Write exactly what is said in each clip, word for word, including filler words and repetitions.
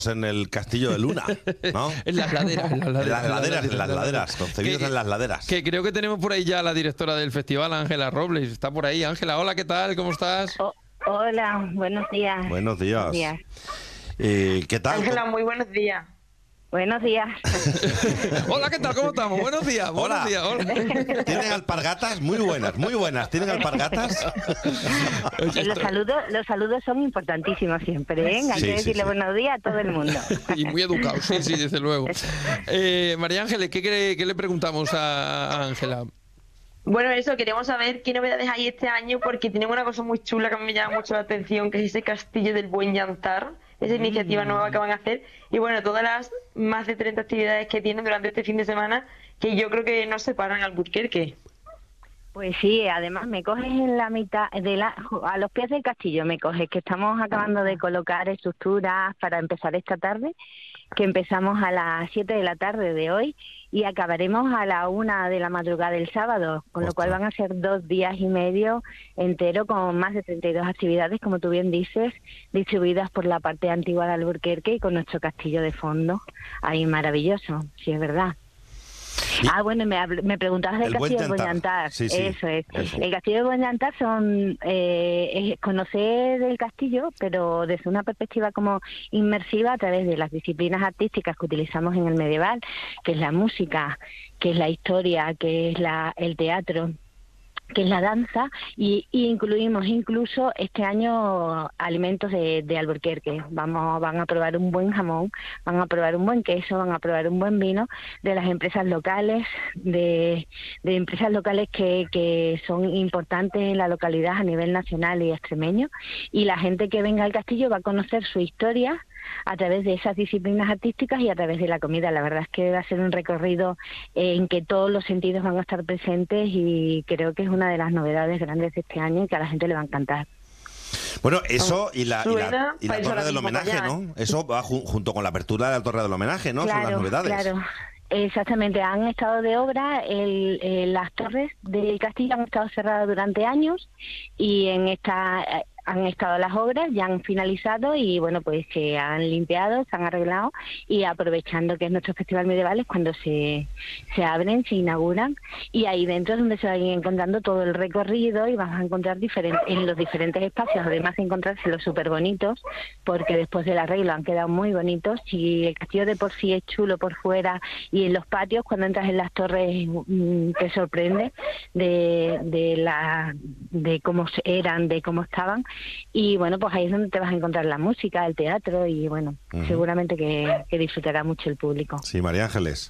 en el castillo de Luna, ¿no? En las laderas, en las laderas. En las laderas, en las laderas, concebidos que, en las laderas. Que creo que tenemos por ahí ya la directora del festival, Ángela Robles. Está por ahí. Ángela, hola, ¿qué tal? ¿Cómo estás? Oh, hola, buenos días. Buenos días. Buenos días. Eh, ¿Qué tal? Ángela, muy buenos días. Buenos días. Hola, ¿qué tal? ¿Cómo estamos? Buenos días. Buenos Hola. días. Hola. ¿Tienen alpargatas? Muy buenas, muy buenas. ¿Tienen alpargatas? Eh, los saludos, los saludos son importantísimos siempre, ¿eh? Hay Sí, que sí, decirle sí. buenos días a todo el mundo. Y muy educado, sí, sí, desde luego. Eh, María Ángeles, ¿qué, cree- qué le preguntamos a a Ángela? Bueno, eso, queremos saber qué novedades hay este año, porque tenemos una cosa muy chula que a mí me llama mucho la atención, que es ese Castillo del Buen Llantar, esa iniciativa nueva que van a hacer, y bueno, todas las más de treinta actividades que tienen durante este fin de semana, que yo creo que no se paran al Alburquerque. Pues sí, además me coges en la mitad, de la, a los pies del castillo me coges, que estamos acabando de colocar estructuras para empezar esta tarde, que empezamos a las siete de la tarde de hoy y acabaremos a la una de la madrugada del sábado, con lo cual Ostras. van a ser dos días y medio entero con más de treinta y dos actividades, como tú bien dices, distribuidas por la parte antigua de Alburquerque y con nuestro castillo de fondo. Ahí maravilloso, sí es verdad. Y- Ah, bueno, me, habl- me preguntabas del El Buen castillo de Llantar. Boñantar. Sí, sí, Eso es. eso. El castillo de Boñantar son eh, es conocer el castillo, pero desde una perspectiva como inmersiva a través de las disciplinas artísticas que utilizamos en el medieval, que es la música, que es la historia, que es la, el teatro, que es la danza, y, y incluimos incluso este año alimentos de, de Alburquerque. Vamos, van a probar un buen jamón, van a probar un buen queso, van a probar un buen vino de las empresas locales, de, de empresas locales que, que son importantes en la localidad a nivel nacional y extremeño, y la gente que venga al castillo va a conocer su historia a través de esas disciplinas artísticas y a través de la comida. La verdad es que va a ser un recorrido eh, en que todos los sentidos van a estar presentes, y creo que es una de las novedades grandes de este año y que a la gente le va a encantar. Bueno, eso y la, y la, Suena y la para ir torre ahora del mismo homenaje, para allá, ¿no? Eso va ju- junto con la apertura de la torre del homenaje, ¿no? Son las novedades. Claro. Exactamente, han estado de obra, el, eh, las torres del castillo han estado cerradas durante años, y en esta eh, han estado las obras, ya han finalizado y bueno, pues se han limpiado, se han arreglado, y aprovechando que es nuestro festival medieval es cuando se, se abren, se inauguran, y ahí dentro es donde se va a ir encontrando todo el recorrido y vamos a encontrar diferen- en los diferentes espacios, además de encontrarse los súper bonitos, porque después del arreglo han quedado muy bonitos, y el castillo de por sí es chulo por fuera, y en los patios cuando entras en las torres mmm, te sorprende de, de, la, de cómo eran, de cómo estaban. Y bueno, pues ahí es donde te vas a encontrar la música, el teatro, y bueno, Ujú. seguramente que, que disfrutará mucho el público. Sí, María Ángeles.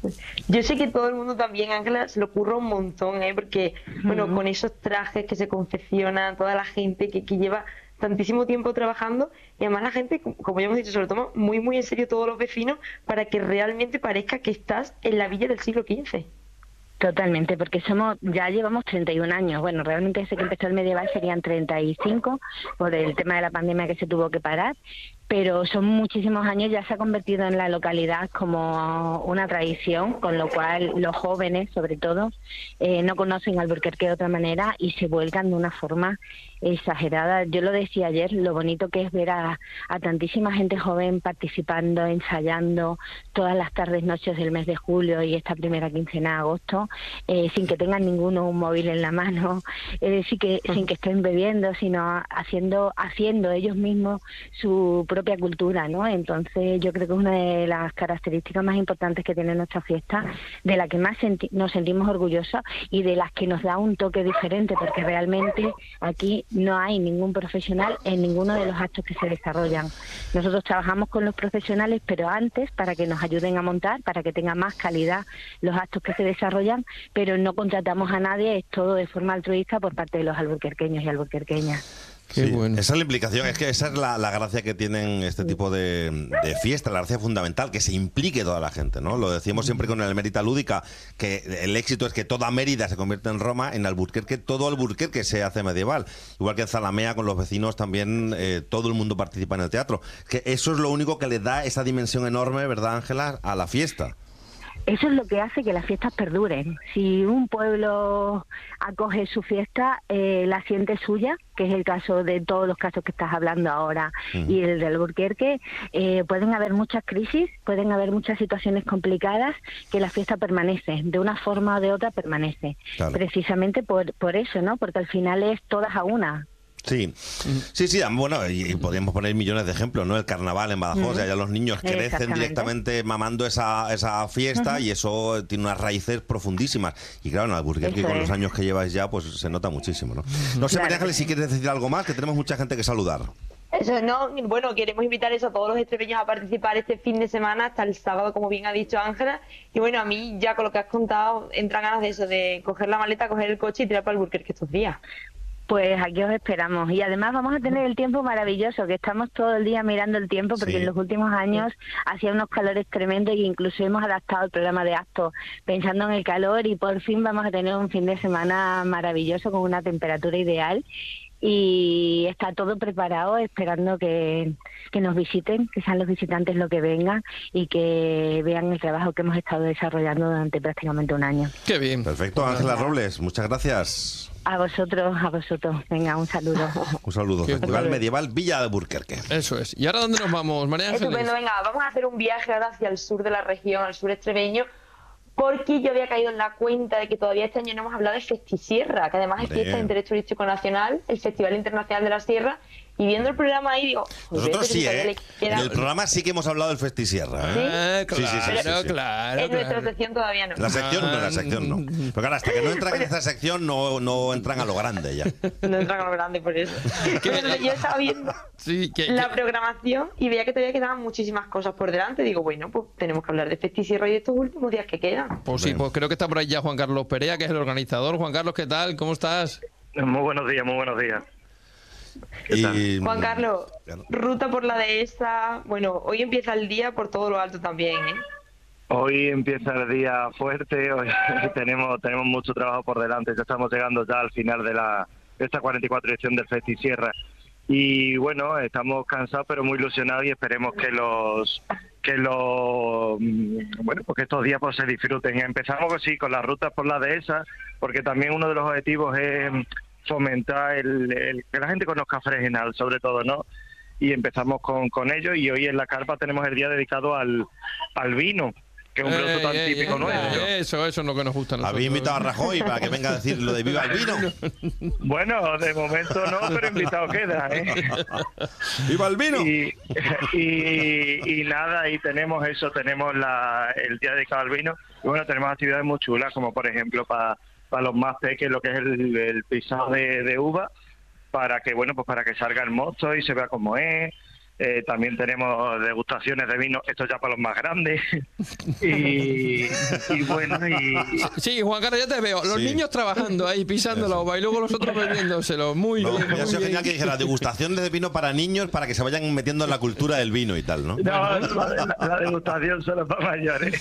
Yo sé que todo el mundo también, Ángela, se lo ocurre un montón, ¿eh? Porque, bueno, Ujú. con esos trajes que se confeccionan, toda la gente que, que lleva tantísimo tiempo trabajando, y además la gente, como como ya hemos dicho, se lo toma muy, muy en serio todos los vecinos, para que realmente parezca que estás en la villa del siglo quince. Totalmente, porque somos ya llevamos treinta y un años. Bueno, realmente desde que empezó el medieval serían treinta y cinco por el tema de la pandemia que se tuvo que parar, pero son muchísimos años, ya se ha convertido en la localidad como una tradición, con lo cual los jóvenes, sobre todo, eh, no conocen Alburquerque de otra manera y se vuelcan de una forma exagerada. Yo lo decía ayer, lo bonito que es ver a, a tantísima gente joven participando, ensayando todas las tardes, noches del mes de julio y esta primera quincena de agosto, eh, sin que tengan ninguno un móvil en la mano, eh, sí que, sin que estén bebiendo, sino haciendo, haciendo ellos mismos su propia cultura, ¿no? Entonces yo creo que es una de las características más importantes que tiene nuestra fiesta, de la que más senti- nos sentimos orgullosos y de las que nos da un toque diferente, porque realmente aquí no hay ningún profesional en ninguno de los actos que se desarrollan. Nosotros trabajamos con los profesionales, pero antes, para que nos ayuden a montar, para que tenga más calidad los actos que se desarrollan, pero no contratamos a nadie, es todo de forma altruista por parte de los alburquerqueños y alburquerqueñas. Qué Sí, bueno. esa es la implicación, es que esa es la, la gracia que tienen este tipo de, de fiestas, la gracia fundamental, que se implique toda la gente, ¿no? Lo decimos siempre con el Mérita Lúdica, que el éxito es que toda Mérida se convierte en Roma, en Alburquerque todo Alburquerque se hace medieval, igual que en Zalamea con los vecinos también eh, todo el mundo participa en el teatro, que eso es lo único que le da esa dimensión enorme, ¿verdad, Ángela?, a la fiesta. eso es lo que hace que las fiestas perduren. Si un pueblo acoge su fiesta, eh, la siente suya, que es el caso de todos los casos que estás hablando ahora, uh-huh. y el de Alburquerque, eh, pueden haber muchas crisis, pueden haber muchas situaciones complicadas, que la fiesta permanece, de una forma o de otra permanece. Claro. Precisamente por, por eso, ¿no? Porque al final es todas a una. Sí, sí, sí, bueno, y, y podríamos poner millones de ejemplos, ¿no? El carnaval en Badajoz, uh-huh. ya los niños crecen directamente mamando esa, esa fiesta, uh-huh. y eso tiene unas raíces profundísimas. Y claro, en Alburquerque, con los años que lleváis ya, pues se nota muchísimo, ¿no? No sé, claro. María Ángeles, si quieres decir algo más, que tenemos mucha gente que saludar. Eso no, bueno, queremos invitar eso a todos los extremeños a participar este fin de semana hasta el sábado, como bien ha dicho Ángela. Y bueno, a mí ya con lo que has contado, entran ganas de eso, de coger la maleta, coger el coche y tirar para Alburquerque estos días. Pues aquí os esperamos. Y además vamos a tener el tiempo maravilloso, que estamos todo el día mirando el tiempo, porque sí. en los últimos años hacía unos calores tremendos y incluso hemos adaptado el programa de actos pensando en el calor, y por fin vamos a tener un fin de semana maravilloso con una temperatura ideal. Y está todo preparado, esperando que, que nos visiten, que sean los visitantes los que vengan y que vean el trabajo que hemos estado desarrollando durante prácticamente un año. Qué bien. Perfecto, Ángela Robles, muchas gracias. A vosotros, a vosotros. Venga, un saludo. Un saludo. Qué Festival bueno. Medieval Villa de Alburquerque. Eso es. ¿Y ahora dónde nos vamos, María Ángeles? Estupendo, venga, vamos a hacer un viaje ahora hacia el sur de la región, al sur extremeño, porque yo había caído en la cuenta de que todavía este año no hemos hablado de Festisierra, que además es fiesta de interés turístico nacional, el Festival Internacional de la Sierra, y viendo el programa ahí digo... Nosotros sí, ¿eh? En el programa sí que hemos hablado del Festisierra, ¿eh? ¿Sí? Sí, sí, sí, sí, sí. claro. En nuestra sección todavía no. La sección no, la sección no. Pero claro, hasta que no entran en esta sección no, no entran a lo grande ya. No entran a lo grande por eso. Entonces, yo estaba viendo sí, que, la que... programación y veía que todavía quedaban muchísimas cosas por delante. Digo, bueno, pues tenemos que hablar de Festisierra y de estos últimos días que quedan. Pues sí, pues creo que está por ahí ya Juan Carlos Perea, que es el organizador. Juan Carlos, ¿qué tal? ¿Cómo estás? Muy buenos días, muy buenos días. Y... Juan Carlos, ruta por la dehesa. Bueno, hoy empieza el día por todo lo alto también, ¿eh? Hoy empieza el día fuerte, hoy tenemos tenemos mucho trabajo por delante. Ya estamos llegando ya al final de la de esta cuarenta y cuatro edición del Festisierra. Y bueno, estamos cansados pero muy ilusionados y esperemos que los que los bueno, pues que estos días pues se disfruten. Empezamos sí con las rutas por la dehesa, porque también uno de los objetivos es fomentar el, el que la gente conozca Fregenal, sobre todo, ¿no? Y empezamos con, con ello, y hoy en la carpa tenemos el día dedicado al, al vino, que es un producto tan eh, típico eh, nuestro. Eso, eso es lo que nos gusta a nosotros. ¿Habéis invitado a Rajoy para que venga a decir lo de viva el vino? Bueno, de momento no, pero invitado queda, ¿eh? ¡Viva el vino! Y, y, y nada, y tenemos eso, tenemos la, el día dedicado al vino, y bueno, tenemos actividades muy chulas, como por ejemplo para para los más pequeños, lo que es el, el pisado de, de uva, para que bueno pues para que salga el mosto y se vea cómo es. Eh, también tenemos degustaciones de vino, esto ya para los más grandes. y, y bueno, y... Sí, Juan Carlos, ya te veo. Los sí. niños trabajando ahí, pisando la uva, y luego los otros bebiéndoselo. Muy no, bien, ya muy se bien. tenía que decir, degustaciones de vino para niños, para que se vayan metiendo en la cultura del vino y tal, ¿no? No, la, la degustación solo para mayores.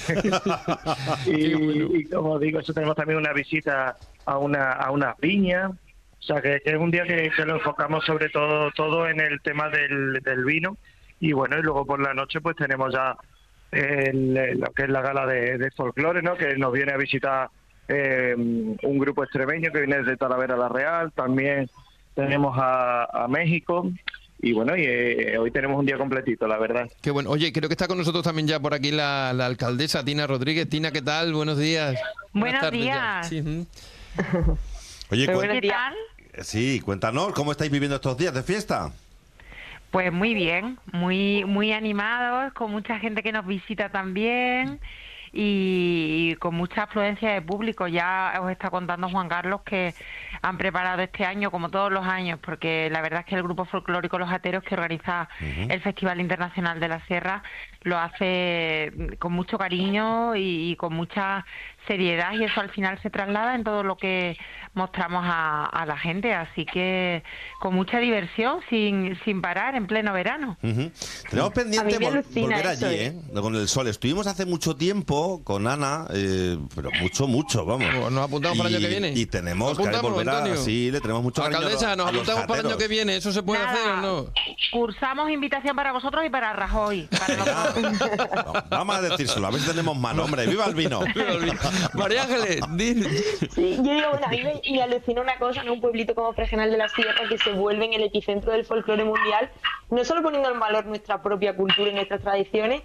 y, bueno. y como digo, eso tenemos también una visita a una a unas viñas. O sea, que es un día que, que lo enfocamos sobre todo todo en el tema del, del vino. Y bueno, y luego por la noche pues tenemos ya el, el, lo que es la gala de, de folclore, ¿no? Que nos viene a visitar eh, un grupo extremeño que viene desde Talavera la Real. También tenemos a, a México. Y bueno, y eh, hoy tenemos un día completito, la verdad. Qué bueno. Oye, creo que está con nosotros también ya por aquí la, la alcaldesa Tina Rodríguez. Tina, ¿qué tal? Buenos días. Buenos Buenas días. Sí. Oye, ¿qué tal? Sí, cuéntanos, ¿cómo estáis viviendo estos días de fiesta? Pues muy bien, muy muy animados, con mucha gente que nos visita también y, y con mucha afluencia de público. Ya os está contando Juan Carlos que han preparado este año, como todos los años, porque la verdad es que el grupo folclórico Los Ateros, que organiza uh-huh. el Festival Internacional de la Sierra, lo hace con mucho cariño y, y con mucha seriedad y eso al final se traslada en todo lo que mostramos a, a la gente, así que con mucha diversión, sin, sin parar, en pleno verano. Uh-huh. Tenemos pendiente vol volver allí, ¿eh? Con el sol. Estuvimos hace mucho tiempo con Ana, eh, pero mucho, mucho, vamos. Pues nos apuntamos y, para el año que viene. Y tenemos que volver a... Antonio. Sí, le tenemos mucho cariño Alcaldesa, a, nos a los apuntamos para el año jateros. que viene. ¿Eso se puede Nada, hacer o no? Cursamos invitación para vosotros y para Rajoy. Para nosotros. No, vamos a decírselo, a ver si tenemos mano, hombre. ¡Viva el vino! Viva el vino. María Ángeles, di... Sí, yo digo, bueno, a mí me, me alucina una cosa, ¿no? Un pueblito como Fregenal de la Sierra que se vuelve en el epicentro del folclore mundial, no solo poniendo en valor nuestra propia cultura y nuestras tradiciones,